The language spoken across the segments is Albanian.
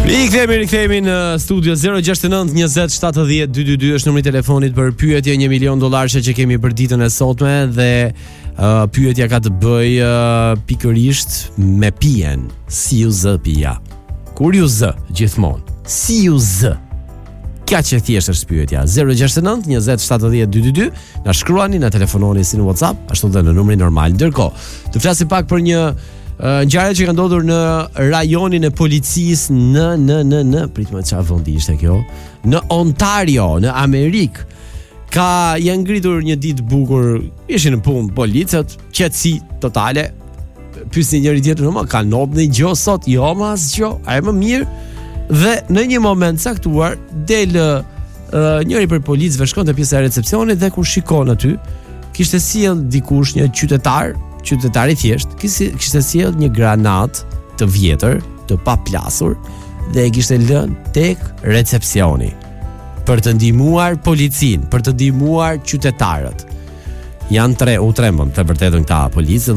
Rikthehemi në studio 069 20 70 222 është numri I telefonit për pyetje $1 milion që kemi për ditën e sotme dhe pyetja ka të bëj pikërisht me pijen. Si u zë pija? Kur ju zë gjithmonë? Si u zë? Kja që thjesht është pyetja. 069 20 70 222 na shkruani, na telefononi si në WhatsApp, ashtu dhe në numrin normal. Ndërkohë, të flasim pak për një ngjarje që ka ndodhur në rajonin e policisë në pritmë çfarë vendi ishte kjo? Në Ontario, në Amerikë. Janë ngritur një ditë bukur, ishin në punë policët, qetësi totale. Pyesni njëri tjetrin, "Ma ka nobë në gjë sot?" "Jo, ma asgjë." "A e më mirë?" Dhe në një moment caktuar del njëri për policëve, shkonte pjesa e recepcionit dhe kur shikon aty, kishte sjell dikush, një qytetar I thjesht, kishte sjell një granat të vjetër, të paplasur dhe e kishte lënë tek recepcioni për të ndihmuar policinë, për të ndihmuar qytetarët. Janë u trembën të vërtetën këta policët.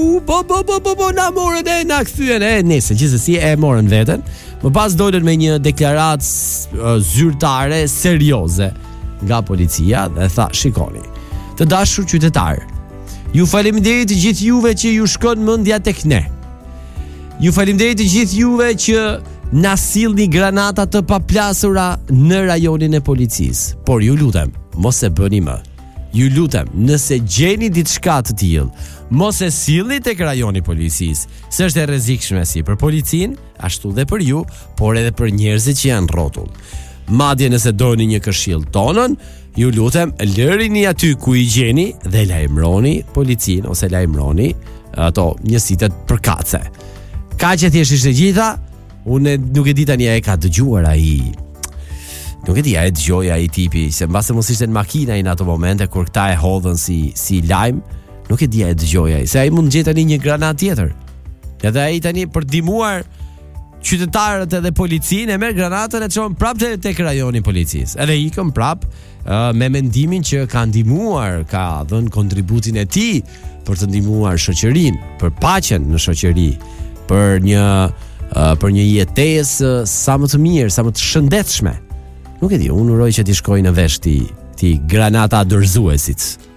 Na morën na kthyen nëse gjithsesi e morën veten. Më pas dolën me një deklaratë zyrtare serioze nga policia dhe tha, "Shikoni, të dashur qytetarë, ju faleminderit të gjithë juve që ju shkon mendja tek ne. Ju faleminderit të gjithë juve që na sillni granata të paplasura në rajonin e policisë. Por ju lutem, mos e bëni më. Ju lutem, nëse gjeni diçka të tillë, mos e sillni tek rajoni policisë, se është e rrezikshme si për policinë, ashtu dhe për ju, por edhe për njerëzit që janë rrotull. Madje nëse doni një këshill tonën, ju lutem, lërini aty ku I gjeni dhe lajmëroni policinë ose lajmëroni ato njësitë përkatëse." Ka që thjesht ishte gjitha. Unë nuk e di tani a e ka dëgjuar ai. Nuk e di a e dëgjoi ai tipi, se mbase mos ishte në makina në ato momente kur këta e hodhën si lajm. Nuk e di a e dëgjoi ai, se ai mund gjetë tani një granat tjetër. Edhe ai tani për ndihmuar qytetarët edhe policinë e merr granatën e çon prapë tek rajoni policisë. Edhe ikën prapë me mendimin që ka ndihmuar, ka dhënë kontributin e tij për të ndihmuar shoqërinë, për paqen në shoqëri, për një jetesë sa më të mirë, sa më të shëndetshme. Nuk e di, unë uroj që ti shkoj në vesh ti granata dorëzuesit.